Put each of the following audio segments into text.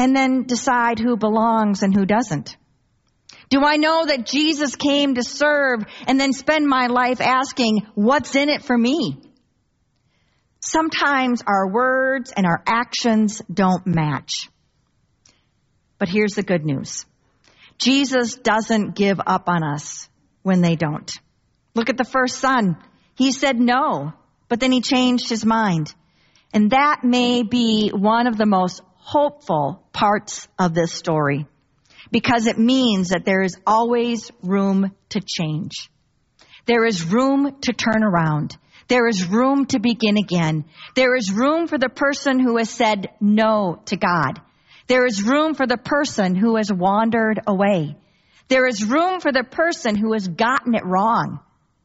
and then decide who belongs and who doesn't? Do I know that Jesus came to serve and then spend my life asking, what's in it for me? Sometimes our words and our actions don't match. But here's the good news. Jesus doesn't give up on us when they don't. Look at the first son. He said no, but then he changed his mind. And that may be one of the most hopeful parts of this story, because it means that there is always room to change. There is room to turn around. There is room to begin again. There is room for the person who has said no to God. There is room for the person who has wandered away. There is room for the person who has gotten it wrong.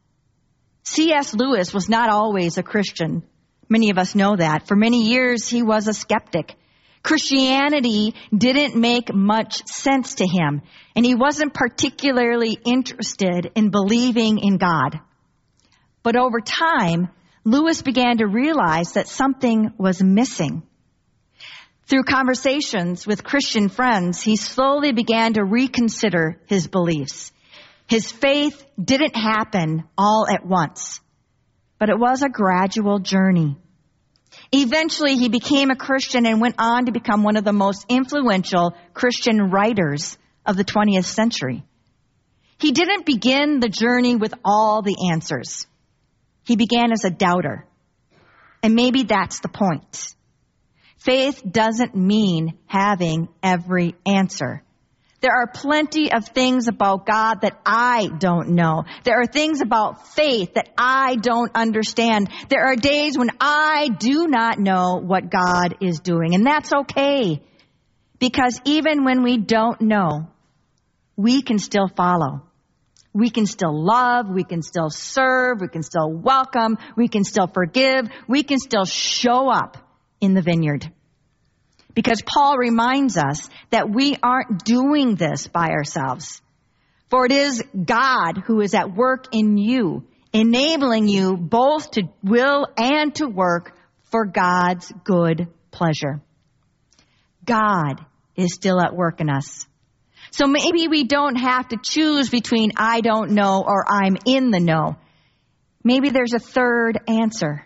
C.S. Lewis was not always a Christian. Many of us know that. For many years, he was a skeptic. Christianity didn't make much sense to him, and he wasn't particularly interested in believing in God. But over time, Lewis began to realize that something was missing. Through conversations with Christian friends, he slowly began to reconsider his beliefs. His faith didn't happen all at once, but it was a gradual journey. Eventually, he became a Christian and went on to become one of the most influential Christian writers of the 20th century. He didn't begin the journey with all the answers. He began as a doubter. And maybe that's the point. Faith doesn't mean having every answer. There are plenty of things about God that I don't know. There are things about faith that I don't understand. There are days when I do not know what God is doing. And that's okay. Because even when we don't know, we can still follow. We can still love. We can still serve. We can still welcome. We can still forgive. We can still show up in the vineyard. Because Paul reminds us that we aren't doing this by ourselves. For it is God who is at work in you, enabling you both to will and to work for God's good pleasure. God is still at work in us. So maybe we don't have to choose between I don't know or I'm in the know. Maybe there's a third answer.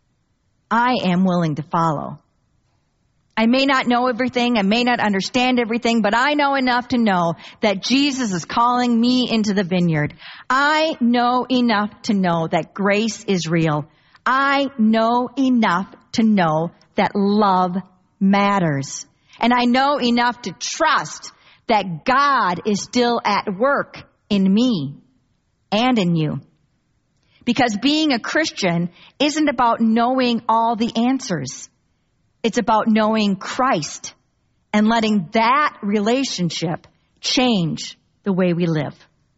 I am willing to follow. I may not know everything, I may not understand everything, but I know enough to know that Jesus is calling me into the vineyard. I know enough to know that grace is real. I know enough to know that love matters. And I know enough to trust that God is still at work in me and in you. Because being a Christian isn't about knowing all the answers. It's about knowing Christ and letting that relationship change the way we live.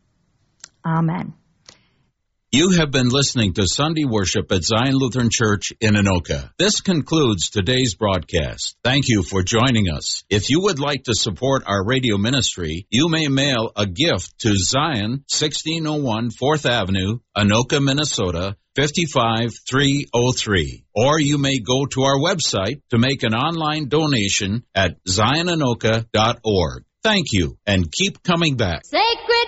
Amen. You have been listening to Sunday worship at Zion Lutheran Church in Anoka. This concludes today's broadcast. Thank you for joining us. If you would like to support our radio ministry, you may mail a gift to Zion, 1601 4th Avenue, Anoka, Minnesota, 55303. Or you may go to our website to make an online donation at zionanoka.org. Thank you, and keep coming back. Sacred